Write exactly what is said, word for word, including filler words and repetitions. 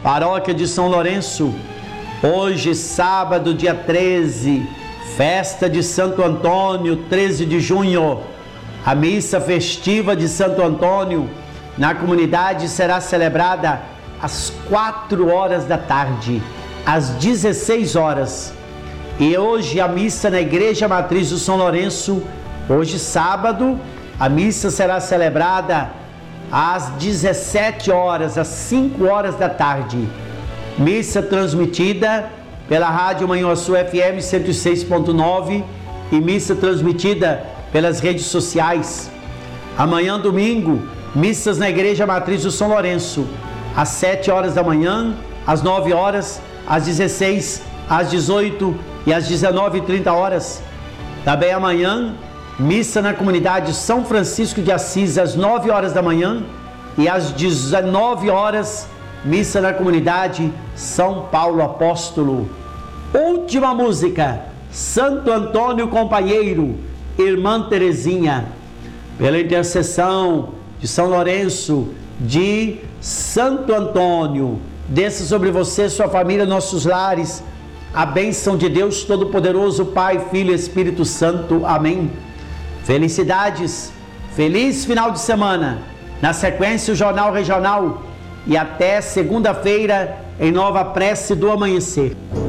Paróquia de São Lourenço, hoje, sábado, dia treze, festa de Santo Antônio, treze de junho. A missa festiva de Santo Antônio na comunidade será celebrada às quatro horas da tarde, às dezesseis horas. E hoje a missa na Igreja Matriz do São Lourenço, hoje sábado, a missa será celebrada às dezessete horas, às cinco horas da tarde. Missa transmitida pela Rádio Manhuaçu F M cento e seis ponto nove e missa transmitida pelas redes sociais. Amanhã, domingo, missas na Igreja Matriz do São Lourenço, às sete horas da manhã, às nove horas, às dezesseis, às dezoito e às dezenove e trinta horas. Também amanhã, missa na comunidade São Francisco de Assis, às nove horas da manhã, e às dezenove horas, missa na comunidade São Paulo Apóstolo. Última música, Santo Antônio Companheiro, Irmã Terezinha. Pela intercessão de São Lourenço, de Santo Antônio, desça sobre você, sua família, nossos lares, a bênção de Deus Todo-Poderoso, Pai, Filho e Espírito Santo. Amém. Felicidades, feliz final de semana. Na sequência, o Jornal Regional. E até segunda-feira, em nova prece do amanhecer.